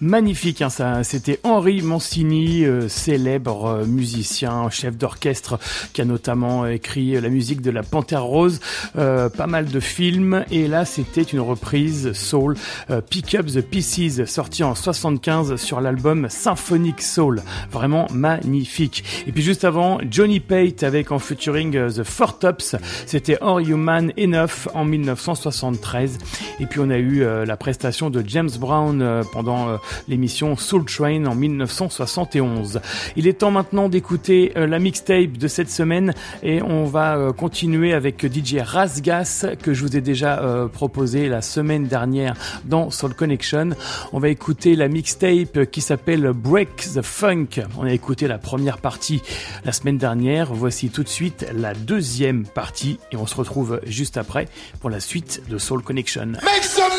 Magnifique, hein, ça. C'était Henry Mancini, célèbre musicien, chef d'orchestre, qui a notamment écrit la musique de La Panthère Rose, pas mal de films. Et là, c'était une reprise soul, Pick Up the Pieces, sorti en 75 sur l'album Symphonic Soul. Vraiment magnifique. Et puis juste avant, Johnny Pate avec en featuring The Four Tops. C'était Are You Man Enough en 1973. Et puis on a eu la prestation de James Brown pendant l'émission Soul Train en 1971. Il est temps maintenant d'écouter la mixtape de cette semaine et on va continuer avec DJ Rasgas que je vous ai déjà proposé la semaine dernière dans Soul Connection. On va écouter la mixtape qui s'appelle Break the Funk. On a écouté la première partie la semaine dernière. Voici tout de suite la deuxième partie et on se retrouve juste après pour la suite de Soul Connection. Make some